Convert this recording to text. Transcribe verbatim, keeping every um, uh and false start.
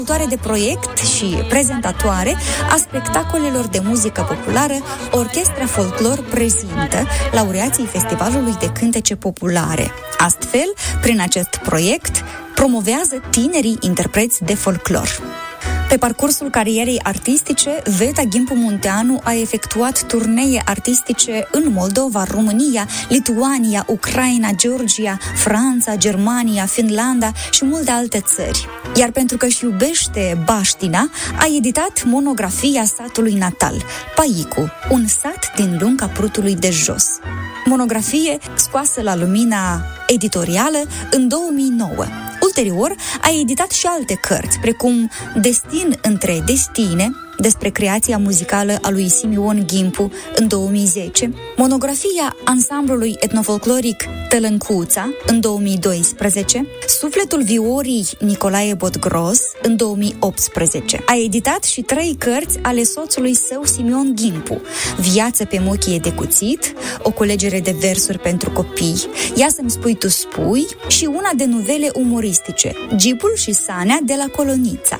autoare de proiect și prezentatoare a spectacolelor de muzică populară, Orchestra Folklor prezintă laureații Festivalului de Cântece Populare. Astfel, prin acest proiect, promovează tinerii interpreți de folclor. Pe parcursul carierei artistice, Veta Ghimpu Munteanu a efectuat turnee artistice în Moldova, România, Lituania, Ucraina, Georgia, Franța, Germania, Finlanda și multe alte țări. Iar pentru că își iubește baștina, a editat monografia satului natal, Paicu, un sat din lunga Prutului de Jos. Monografie scoasă la lumina editorială în două mii nouă. Ulterior, a editat și alte cărți, precum Destin între destine, despre creația muzicală a lui Simion Ghimpu în două mii zece, monografia ansamblului etnofolcloric Tălâncuța în două mii doisprezece, Sufletul viorii Nicolae Bodgros în două mii optsprezece. A editat și trei cărți ale soțului său Simion Ghimpu, Viață pe mochie de cuțit, o culegere de versuri pentru copii, Ia să-mi spui tu spui și una de novele umoristice, Gipul și Sanea de la Colonița.